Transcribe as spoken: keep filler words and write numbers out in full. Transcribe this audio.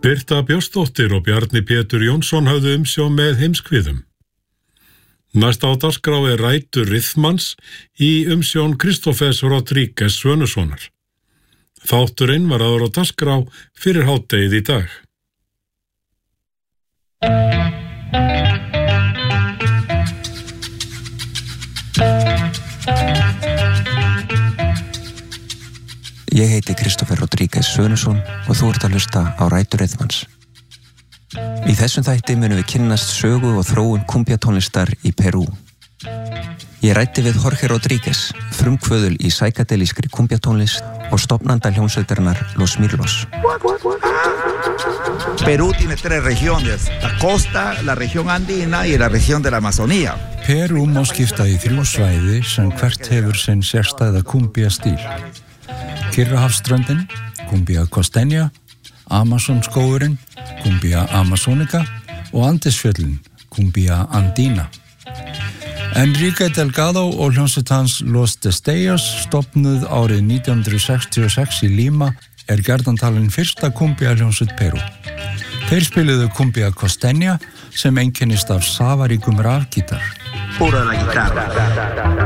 Birta Björnsdóttir og Bjarni Pétur Jónsson höfðu umsjón með heimskviðum. Næst á dagskrá er rætur Rithmans í umsjón Kristófers Rodríguez Svönusonar. Þátturinn var áður á dagskrá fyrir hádegið í dag. Ég heiti Kristófer Rodríguez Svönuson og þú ert að hlusta á rætur Rithmans. Í þessum þætti munum við kynnast sögu og þróun kumbjatónlistar í Perú. Ég ræddi við Jorge Rodríguez, frumkvöðul í sækadelískri kumbjatónlist og stofnanda hljómsveitarinnar Los Mirlos. Perú tiene tres regiones, la costa, la región andina y la región de la Amazonía. Perú má skipta í þrjú svæði sem hvert hefur sinn sérstæða kumbjastíl. Kyrrahafsströndin, Cumbia Costeña, Amazonskógurinn, Cumbia Amazonica og Andesfjöllin, Cumbia Andina. Enrique Delgado og hljómsveit hans Los Destellos, stofnuð árið nítján hundrað sextíu og sex í Lima, er gjarnan talin fyrsta kumbia hljómsveit Perú. Þeir spiluðu Cumbia Costeña sem einkennist af safaríkum rafgítar. Pura la guitarra.